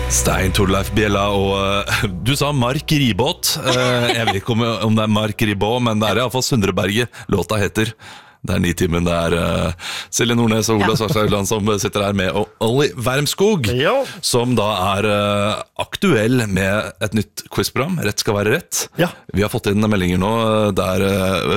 Stein Torleif Bjella og du sa Mark Ribåt. Jeg vet ikke om det Mark Ribåt, men det i alle fall Sundreberget låta heter. Det Nitimen, det Silje Nordnes og Ola Svarstad som sitter her med, og Olli Wermskog, som da aktuell med et nytt quizprogram, Rett skal være rett. Ja. Vi har fått inn meldinger nå der